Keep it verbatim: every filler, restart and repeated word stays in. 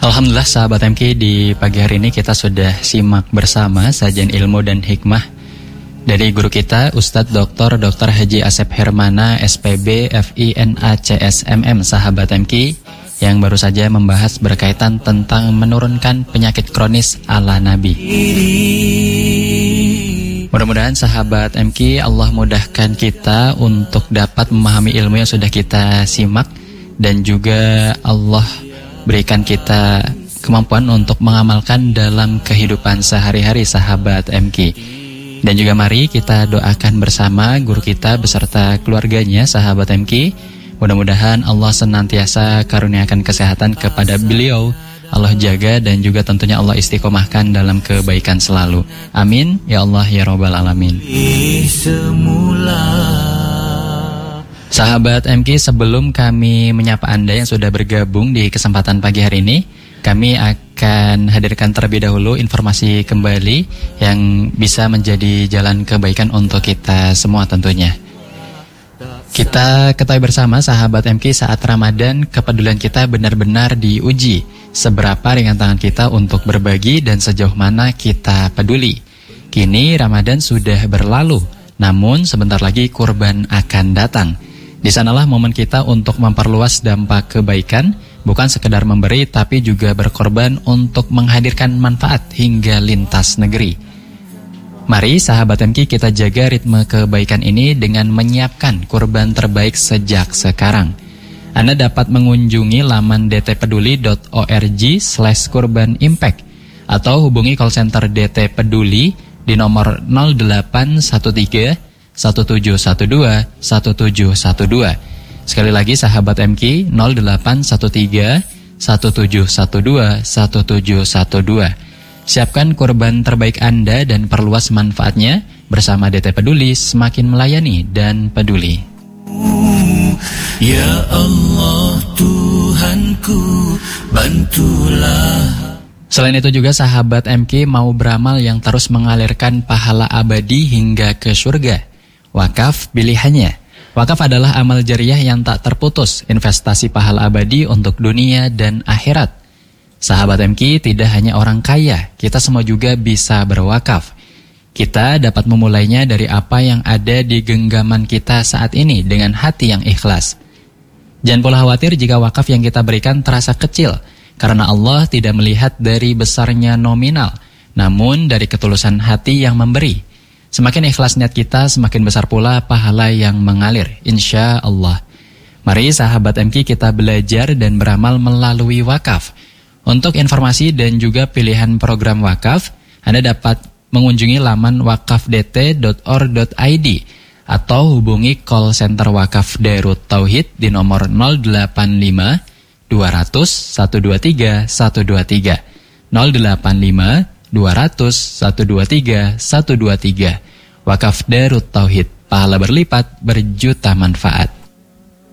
Alhamdulillah sahabat M K, di pagi hari ini kita sudah simak bersama sajian ilmu dan hikmah dari guru kita Ustadz Doktor Doktor Haji Asep Hermana S P B F I N A C S M M, sahabat M K, yang baru saja membahas berkaitan tentang menurunkan penyakit kronis ala Nabi. Mudah-mudahan sahabat M K, Allah mudahkan kita untuk dapat memahami ilmu yang sudah kita simak, dan juga Allah berikan kita kemampuan untuk mengamalkan dalam kehidupan sehari-hari, sahabat M K. Dan juga mari kita doakan bersama guru kita beserta keluarganya, sahabat M K. Mudah-mudahan Allah senantiasa karuniakan kesehatan kepada beliau, Allah jaga, dan juga tentunya Allah istiqomahkan dalam kebaikan selalu. Amin ya Allah ya Rabbal Alamin. Sahabat M K, sebelum kami menyapa Anda yang sudah bergabung di kesempatan pagi hari ini, kami akan hadirkan terlebih dahulu informasi kembali yang bisa menjadi jalan kebaikan untuk kita semua tentunya. Kita ketahui bersama sahabat M K, saat Ramadan kepedulian kita benar-benar diuji. Seberapa ringan tangan kita untuk berbagi dan sejauh mana kita peduli. Kini Ramadan sudah berlalu, namun sebentar lagi kurban akan datang. Di sanalah momen kita untuk memperluas dampak kebaikan, bukan sekedar memberi tapi juga berkorban untuk menghadirkan manfaat hingga lintas negeri. Mari sahabat M K, kita jaga ritme kebaikan ini dengan menyiapkan kurban terbaik sejak sekarang. Anda dapat mengunjungi laman d t peduli dot org slash kurban impact atau hubungi call center D T Peduli di nomor nol delapan satu tiga satu tujuh satu dua satu tujuh satu dua. Sekali lagi sahabat M K, nol delapan satu tiga satu tujuh satu dua satu tujuh satu dua. Siapkan kurban terbaik Anda dan perluas manfaatnya. Bersama D T Peduli, semakin melayani dan peduli. Ya Allah Tuhanku, bantulah. Selain itu juga sahabat M K mau beramal yang terus mengalirkan pahala abadi hingga ke surga. Wakaf pilihannya. Wakaf adalah amal jariah yang tak terputus, investasi pahala abadi untuk dunia dan akhirat. Sahabat M K, tidak hanya orang kaya, kita semua juga bisa berwakaf. Kita dapat memulainya dari apa yang ada di genggaman kita saat ini dengan hati yang ikhlas. Jangan pula khawatir jika wakaf yang kita berikan terasa kecil, karena Allah tidak melihat dari besarnya nominal, namun dari ketulusan hati yang memberi. Semakin ikhlas niat kita, semakin besar pula pahala yang mengalir, insya Allah. Mari sahabat M K, kita belajar dan beramal melalui wakaf. Untuk informasi dan juga pilihan program wakaf, Anda dapat mengunjungi laman wakaf d t dot org dot i d atau hubungi call center wakaf Darut Tauhid di nomor nol delapan lima dua nol nol satu dua tiga satu dua tiga nol delapan lima dua nol nol satu dua tiga satu dua tiga. Wakaf Darut Tauhid, pahala berlipat, berjuta manfaat.